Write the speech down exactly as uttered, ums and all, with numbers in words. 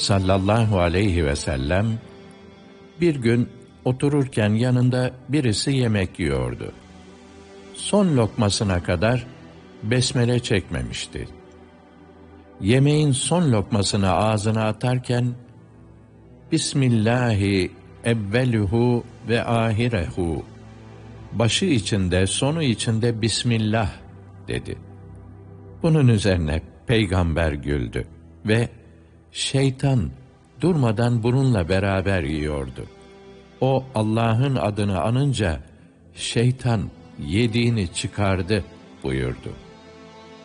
sallallahu aleyhi ve sellem bir gün otururken yanında birisi yemek yiyordu. Son lokmasına kadar besmele çekmemişti. Yemeğin son lokmasını ağzına atarken Bismillahi evveluhu ve ahirehu, başı içinde sonu içinde Bismillah dedi. Bunun üzerine peygamber güldü ve şeytan durmadan bununla beraber yiyordu. O Allah'ın adını anınca şeytan yediğini çıkardı buyurdu.